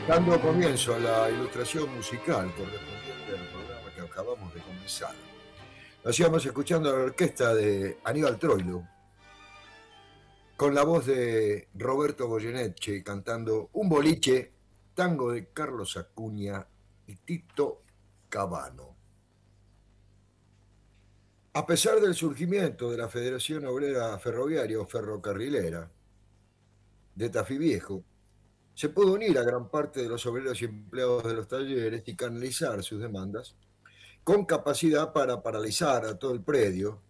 Dando comienzo a la ilustración musical correspondiente al programa que acabamos de comenzar. Lo hacíamos escuchando a la orquesta de Aníbal Troilo, con la voz de Roberto Goyeneche cantando Un boliche, tango de Carlos Acuña y Tito Cabano. A pesar del surgimiento de la Federación Obrera Ferroviaria o Ferrocarrilera de Tafí Viejo, se pudo unir a gran parte de los obreros y empleados de los talleres y canalizar sus demandas con capacidad para paralizar a todo el predio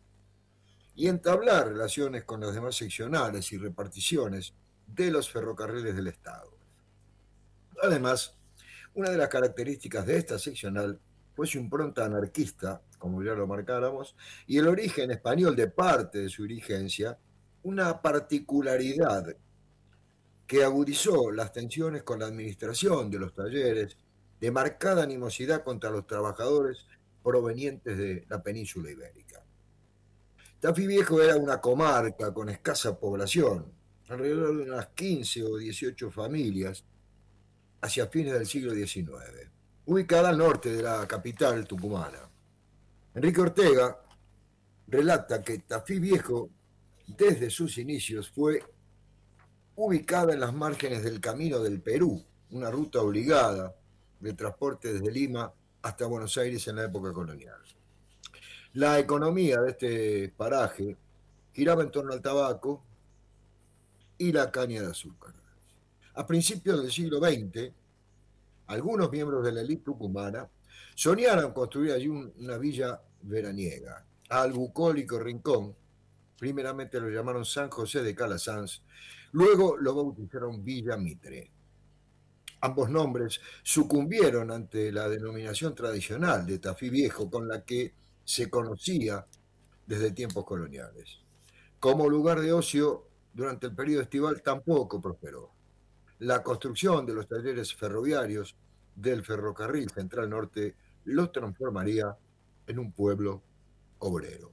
y entablar relaciones con las demás seccionales y reparticiones de los ferrocarriles del Estado. Además, una de las características de esta seccional fue su impronta anarquista, como ya lo marcáramos, y el origen español de parte de su dirigencia, una particularidad que agudizó las tensiones con la administración de los talleres, de marcada animosidad contra los trabajadores provenientes de la península ibérica. Tafí Viejo era una comarca con escasa población, alrededor de unas 15 o 18 familias, hacia fines del siglo XIX, ubicada al norte de la capital tucumana. Enrique Ortega relata que Tafí Viejo, desde sus inicios, fue ubicada en las márgenes del Camino del Perú, una ruta obligada de transporte desde Lima hasta Buenos Aires en la época colonial. La economía de este paraje giraba en torno al tabaco y la caña de azúcar. A principios del siglo XX, algunos miembros de la élite tucumana soñaron construir allí una villa veraniega. Al bucólico rincón, primeramente lo llamaron San José de Calasanz, luego lo bautizaron Villa Mitre. Ambos nombres sucumbieron ante la denominación tradicional de Tafí Viejo con la que se conocía desde tiempos coloniales. Como lugar de ocio, durante el periodo estival tampoco prosperó. La construcción de los talleres ferroviarios del Ferrocarril Central Norte los transformaría en un pueblo obrero.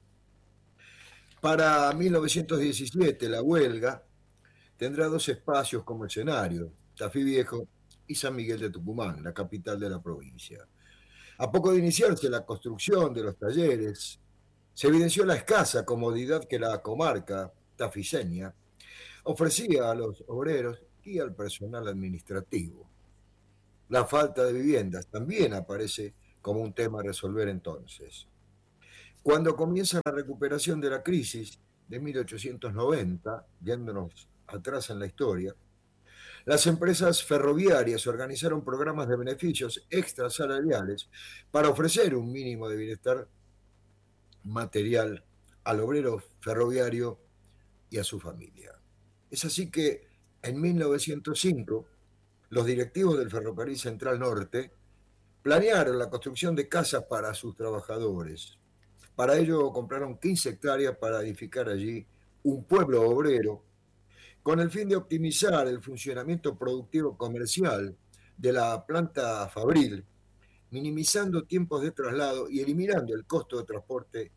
Para 1917, la huelga tendrá dos espacios como escenario, Tafí Viejo y San Miguel de Tucumán, la capital de la provincia. A poco de iniciarse la construcción de los talleres, se evidenció la escasa comodidad que la comarca tafiseña ofrecía a los obreros y al personal administrativo. La falta de viviendas también aparece como un tema a resolver entonces. Cuando comienza la recuperación de la crisis de 1890, yéndonos atrás en la historia, las empresas ferroviarias organizaron programas de beneficios extrasalariales para ofrecer un mínimo de bienestar material al obrero ferroviario y a su familia. Es así que en 1905 los directivos del Ferrocarril Central Norte planearon la construcción de casas para sus trabajadores. Para ello compraron 15 hectáreas para edificar allí un pueblo obrero con el fin de optimizar el funcionamiento productivo comercial de la planta fabril, minimizando tiempos de traslado y eliminando el costo de transporte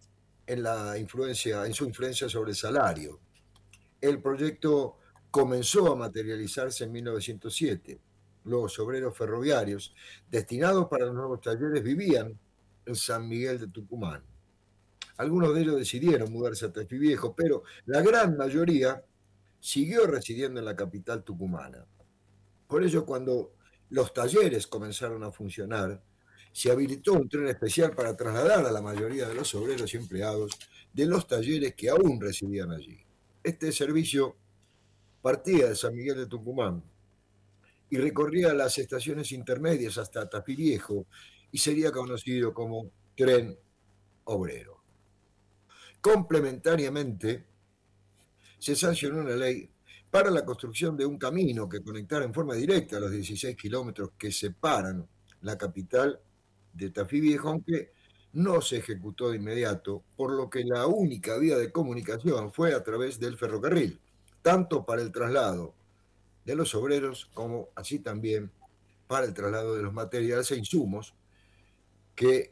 en su influencia sobre el salario. El proyecto comenzó a materializarse en 1907. Los obreros ferroviarios destinados para los nuevos talleres vivían en San Miguel de Tucumán. Algunos de ellos decidieron mudarse a Tafí Viejo, pero la gran mayoría siguió residiendo en la capital tucumana. Por ello, cuando los talleres comenzaron a funcionar, se habilitó un tren especial para trasladar a la mayoría de los obreros y empleados de los talleres que aún residían allí. Este servicio partía de San Miguel de Tucumán y recorría las estaciones intermedias hasta Tafí Viejo y sería conocido como tren obrero. Complementariamente, se sancionó una ley para la construcción de un camino que conectara en forma directa los 16 kilómetros que separan la capital de Tafí Viejo, aunque no se ejecutó de inmediato, por lo que la única vía de comunicación fue a través del ferrocarril, tanto para el traslado de los obreros como así también para el traslado de los materiales e insumos que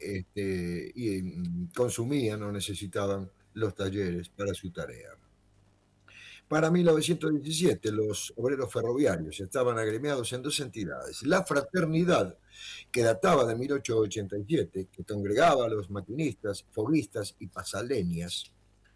consumían o necesitaban los talleres para su tarea. Para 1917, los obreros ferroviarios estaban agremiados en dos entidades. La Fraternidad, que databa de 1887, que congregaba a los maquinistas, foguistas y pasaleñas,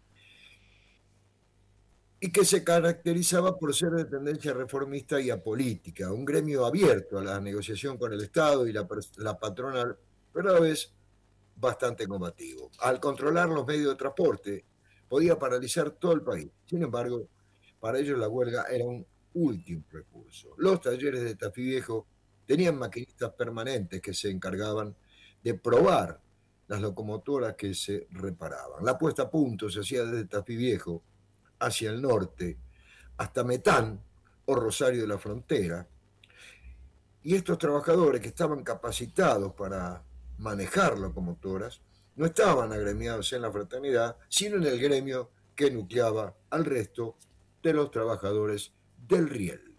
y que se caracterizaba por ser de tendencia reformista y apolítica, un gremio abierto a la negociación con el Estado y la patronal, pero a la vez bastante combativo. Al controlar los medios de transporte, podía paralizar todo el país. Sin embargo, para ellos la huelga era un último recurso. Los talleres de Tafí Viejo tenían maquinistas permanentes que se encargaban de probar las locomotoras que se reparaban. La puesta a punto se hacía desde Tafí Viejo hacia el norte, hasta Metán o Rosario de la Frontera, y estos trabajadores que estaban capacitados para manejar locomotoras no estaban agremiados en la fraternidad, sino en el gremio que nucleaba al resto de los trabajadores del riel.